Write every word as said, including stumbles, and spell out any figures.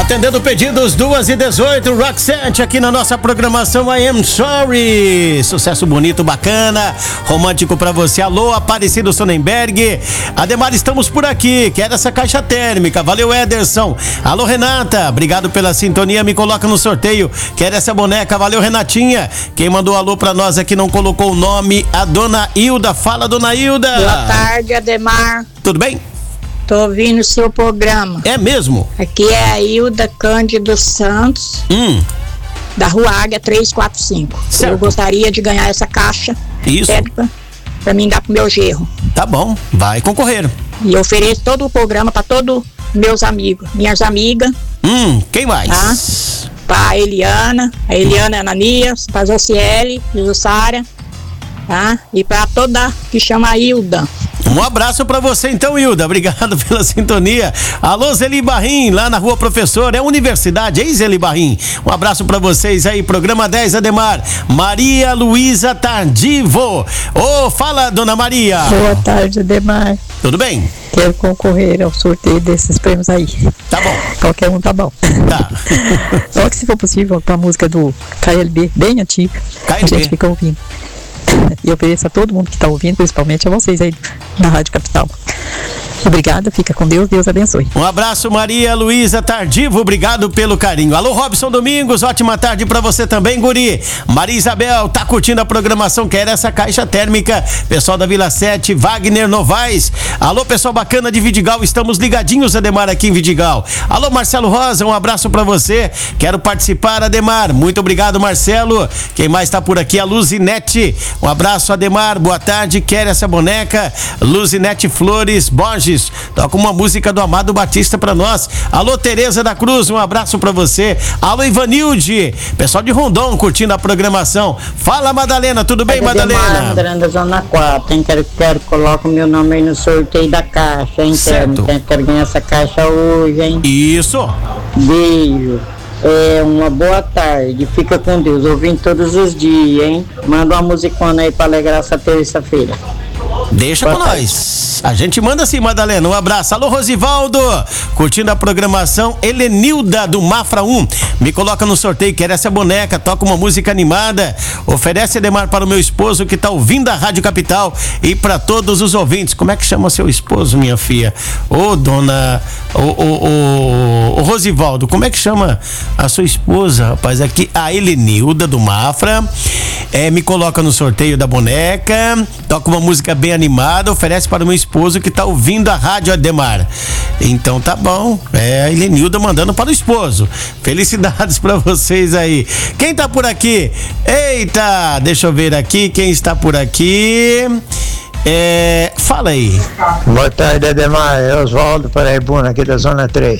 Atendendo pedidos, duas e dezoito, Roxette aqui na nossa programação I Am Sorry. Sucesso bonito, bacana, romântico pra você. Alô, Aparecido Sonnenberg. Ademar, estamos por aqui. Quero essa caixa térmica. Valeu, Ederson. Alô, Renata. Obrigado pela sintonia. Me coloca no sorteio. Quero essa boneca. Valeu, Renatinha. Quem mandou alô pra nós aqui não colocou o nome. A dona Hilda. Fala, dona Hilda. Boa tarde, Ademar. Tudo bem? Tô ouvindo o seu programa. É mesmo? Aqui é a Hilda Cândido Santos, Hum. da Rua Águia trezentos e quarenta e cinco. Certo. Eu gostaria de ganhar essa caixa Isso. térmica pra mim dar pro meu genro. Tá bom, vai concorrer. E eu ofereço todo o programa pra todos meus amigos, minhas amigas, Hum, quem mais? tá? Pra Eliana, a Eliana Ananias, pra Josiele, Jussara, tá? E pra toda que chama Hilda. Um abraço pra você então, Hilda. Obrigado pela sintonia. Alô, Zeli Barrim, lá na Rua Professor. É Universidade, hein, Zeli Barrim? Um abraço pra vocês aí. Programa dez, Ademar. Maria Luísa Tardivo. Ô, oh, fala, dona Maria. Boa tarde, Ademar. Tudo bem? Quero concorrer ao sorteio desses prêmios aí. Tá bom. Qualquer um tá bom. Tá. Só que se for possível, com a música do K L B, bem antiga, K L B. a gente fica ouvindo. E eu ofereço a todo mundo que está ouvindo, principalmente a vocês aí na Rádio Capital. Obrigada, fica com Deus, Deus abençoe. Um abraço, Maria Luísa Tardivo, obrigado pelo carinho. Alô, Robson Domingos, ótima tarde pra você também, guri. Maria Isabel, tá curtindo a programação, quer essa caixa térmica. Pessoal da Vila sete, Wagner Novaes. Alô, pessoal bacana de Vidigal, estamos ligadinhos, Ademar, aqui em Vidigal. Alô, Marcelo Rosa, um abraço pra você. Quero participar, Ademar. Muito obrigado, Marcelo. Quem mais tá por aqui? A Luzinete. Um abraço, Ademar, boa tarde. Quer essa boneca? Luzinete Flores Borges. Toca uma música do Amado Batista pra nós. Alô, Tereza da Cruz, um abraço pra você. Alô, Ivanilde, pessoal de Rondon curtindo a programação. Fala, Madalena, tudo bem, Madalena? Ademar, da Zona quatro, hein? Quero, quero colocar o meu nome aí no sorteio da caixa, hein? Certo. Quero, quero ganhar essa caixa hoje, hein? Isso. Beijo. É, uma boa tarde. Fica com Deus, ouvindo todos os dias, hein? Manda uma musicona aí pra alegrar essa terça-feira. Deixa com nós. A gente manda sim, Madalena. Um abraço. Alô, Rosivaldo. Curtindo a programação. Helenilda do Mafra um. Me coloca no sorteio. Quer essa boneca. Toca uma música animada. Oferece, Ademar, para o meu esposo que tá ouvindo a Rádio Capital e para todos os ouvintes. Como é que chama seu esposo, minha filha? Ô, dona. Ô, ô, ô, ô, Rosivaldo, como é que chama a sua esposa, rapaz? Aqui, a Helenilda do Mafra. É, me coloca no sorteio da boneca. Toca uma música bem animada, oferece para o meu esposo que tá ouvindo a Rádio Ademar. Então tá bom, é a Helenilda mandando para o esposo. Felicidades para vocês aí. Quem tá por aqui? Eita, deixa eu ver aqui quem está por aqui. É, fala aí. Boa tarde, Ademar. É Oswaldo Paraibuna, aqui da Zona três.